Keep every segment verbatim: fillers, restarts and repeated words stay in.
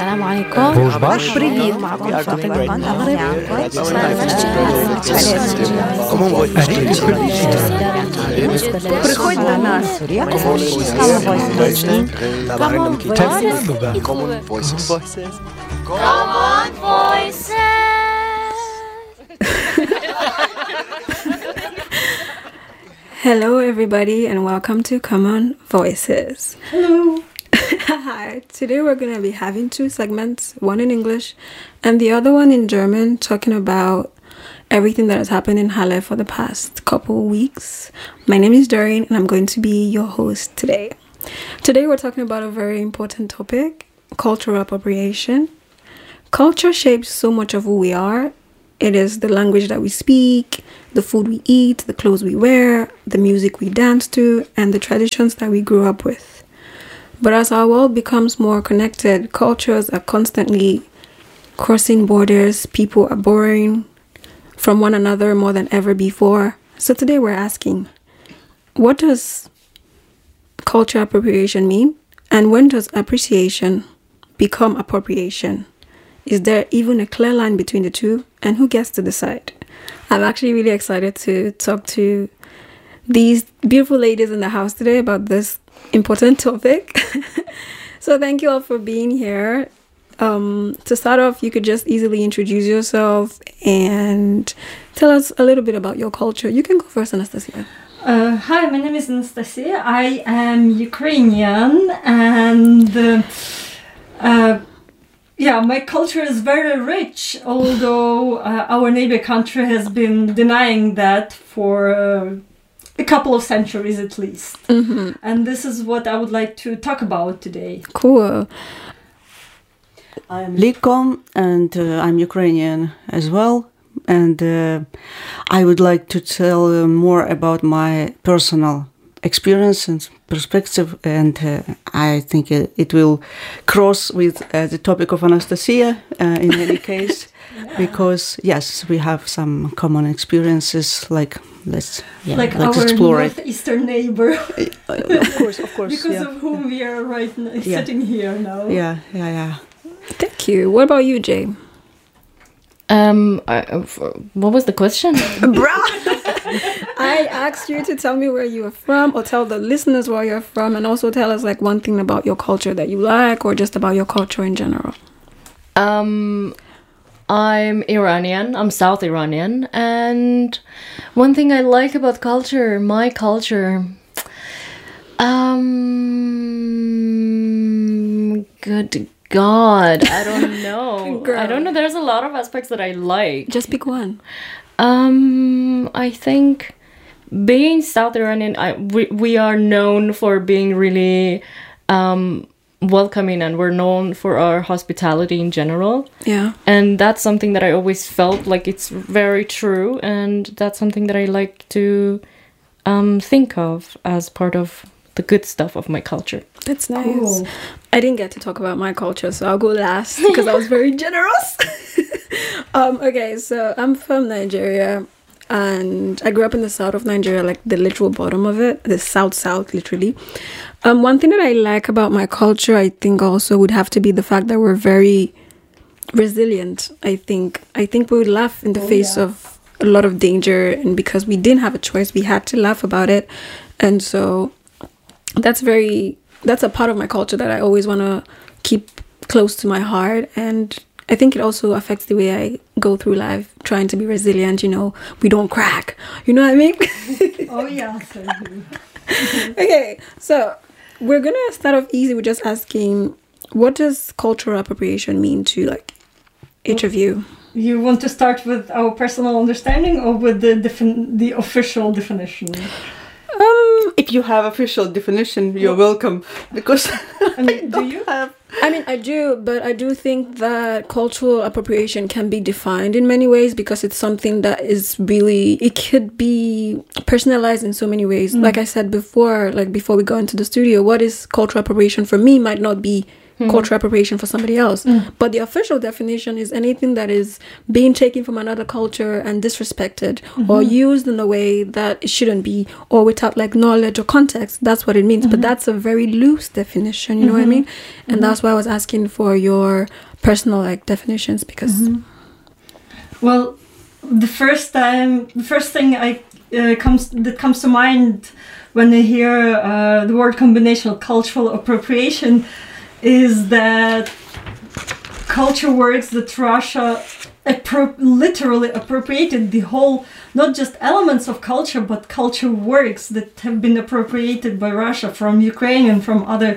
السلام عليكم. Vos baš? Привет, معكم فاطمة من أغرب. Приходь до нас. Common Voices. Common Voices. Hello, everybody, and welcome to Common Voices. Hello. Hi. Today we're going to be having two segments, one in English and the other one in German, talking about everything that has happened in Halle for the past couple weeks. My name is Doreen, and I'm going to be your host today. Today we're talking about a very important topic, cultural appropriation. Culture shapes so much of who we are. It is the language that we speak, the food we eat, the clothes we wear, the music we dance to, and the traditions that we grew up with. But as our world becomes more connected, cultures are constantly crossing borders. People are borrowing from one another more than ever before. So today we're asking, what does culture appropriation mean? And when does appreciation become appropriation? Is there even a clear line between the two? And who gets to decide? I'm actually really excited to talk to these beautiful ladies in the house today about this important topic. So thank you all for being here. Um, to start off, you could just easily introduce yourself and tell us a little bit about your culture. You can go first, Anastasia. Uh, hi, my name is Anastasia. I am Ukrainian, and uh, uh, yeah, my culture is very rich, although uh, our neighbor country has been denying that for uh, a couple of centuries at least. Mm-hmm. And this is what I would like to talk about today. Cool. I'm Liko, and uh, I'm Ukrainian as well. And uh, I would like to tell uh, more about my personal experience and perspective, and uh, I think it, it will cross with uh, the topic of Anastasia uh, in any case, yeah. Because yes, we have some common experiences. Like let's yeah, like let's our explore northeastern it. neighbor, Of course, of course, because yeah. of whom we are right now, Yeah. sitting here now. Yeah, yeah, yeah. Thank you. What about you, Jay? Um, I, what was the question? I asked you to tell me where you are from, or tell the listeners where you're from, and also tell us like one thing about your culture that you like, or just about your culture in general. Um, I'm Iranian. I'm South Iranian, and one thing I like about culture, my culture, um, good God, I don't know. I don't know. There's a lot of aspects that I like. Just pick one. Um, I think being South Iranian, I, we, we are known for being really um, welcoming, and we're known for our hospitality in general. Yeah. And that's something that I always felt like it's very true, and that's something that I like to um, think of as part of the good stuff of my culture. That's nice. Cool. I didn't get to talk about my culture, so I'll go last because I was very generous. um, okay, so I'm from Nigeria, and I grew up in the south of Nigeria, like the literal bottom of it, the south south, literally. Um, one thing that I like about my culture, I think also would have to be the fact that we're very resilient. I think I think we would laugh in the Oh, face yeah. of a lot of danger, and because we didn't have a choice, we had to laugh about it, and so that's very. That's a part of my culture that I always want to keep close to my heart. And I think it also affects the way I go through life, trying to be resilient, you know, we don't crack. You know what I mean? Oh yeah, so do. Okay, so we're going to start off easy with just asking, what does cultural appropriation mean to, like, each of you? You want to start with our personal understanding or with the defin- the official definition? Um, If you have official definition, you're welcome. Because I mean, do you? have. I mean, I do, but I do think that cultural appropriation can be defined in many ways because it's something that is really, it could be personalized in so many ways. Mm. Like I said before, like before we go into the studio, what is cultural appropriation for me might not be cultural appropriation for somebody else. Mm. But the official definition is anything that is being taken from another culture and disrespected Mm-hmm. or used in a way that it shouldn't be, or without like knowledge or context. That's what it means. Mm-hmm. But that's a very loose definition, you know what I mean? And Mm-hmm. that's why I was asking for your personal like definitions, because Mm-hmm. Well, the first time, the first thing I uh, comes that comes to mind when I hear uh, the word combination of cultural appropriation is that culture works that Russia appro- literally appropriated the whole, not just elements of culture, but culture works that have been appropriated by Russia from Ukraine and from other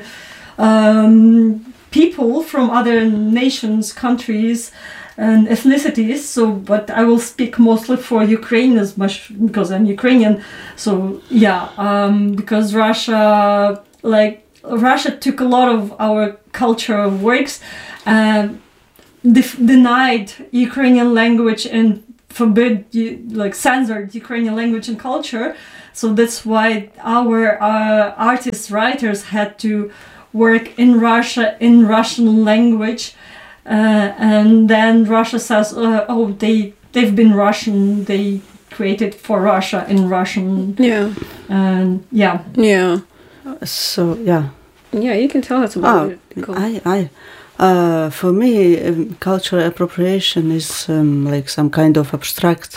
um, people, from other nations, countries, and ethnicities. So, but I will speak mostly for Ukraine as much because I'm Ukrainian. So, yeah, um, because Russia, like Russia, took a lot of our cultural works, uh, def- denied Ukrainian language and forbid, like censored Ukrainian language and culture. So that's why our uh, artists, writers had to work in Russia in Russian language. Uh, and then Russia says, uh, "Oh, they they've been Russian. They created for Russia in Russian." yeah, And yeah, yeah, So yeah. yeah. You can tell us about Oh, it. Cool. I, I, uh, for me, um, cultural appropriation is um, like some kind of abstract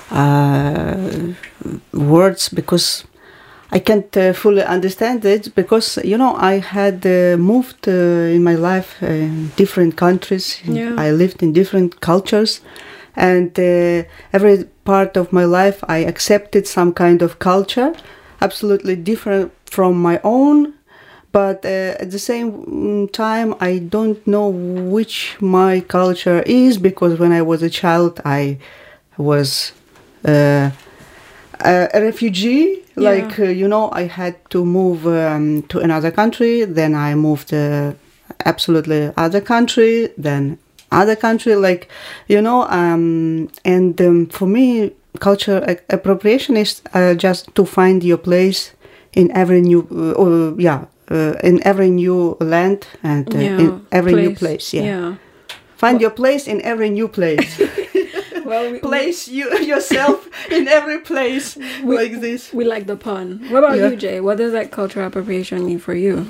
uh, words, because I can't uh, fully understand it, because you know I had uh, moved uh, in my life uh, in different countries. Yeah. I lived in different cultures, and uh, every part of my life I accepted some kind of culture, absolutely different from my own. But uh, at the same time, I don't know which my culture is, because when I was a child, I was uh, a, a refugee. Yeah. Like, uh, you know, I had to move um, to another country. Then I moved uh, absolutely other country, then other country. Like, you know, um, and um, for me, cultural a- appropriation is uh, just to find your place in every new, uh, or, yeah, uh, in every new land and uh, Yeah, in every new place. place. Yeah, Yeah. find your place in every new place. Well, we, Place you yourself in every place like this. we like the pun. What about Yeah. you, Jay? What does that cultural appropriation mean for you?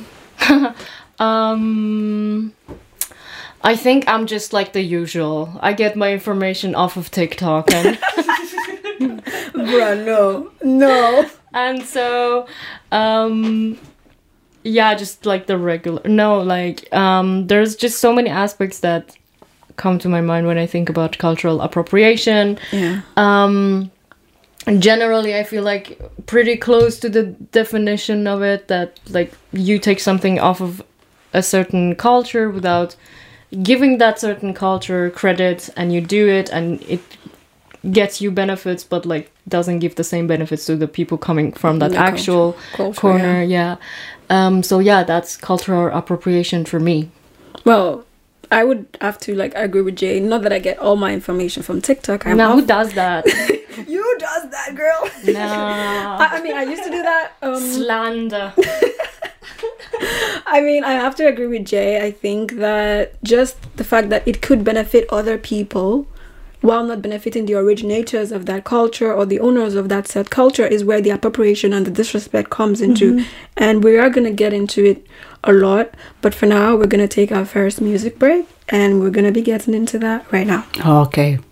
Um, I think I'm just like the usual. I get my information off of TikTok, and Bruh, no, no. and so, um, yeah, just like the regular. No, like um, there's just so many aspects that come to my mind when I think about cultural appropriation. Yeah. Um, generally, I feel like pretty close to the definition of it, that like you take something off of a certain culture without giving that certain culture credit, and you do it and it gets you benefits, but like doesn't give the same benefits to the people coming from that The actual Culture, corner. Yeah. Um, so yeah, that's cultural appropriation for me. Well, I would have to like agree with Jay. Not that I get all my information from TikTok. I'm Now, off- who does that? You does that, girl. No. I, I mean, I used to do that. Um, Slander. I mean, I have to agree with Jay. I think that just the fact that it could benefit other people while not benefiting the originators of that culture or the owners of that said culture is where the appropriation and the disrespect comes into. Mm-hmm. And we are going to get into it a lot. But for now, we're going to take our first music break, and we're going to be getting into that right now. Okay.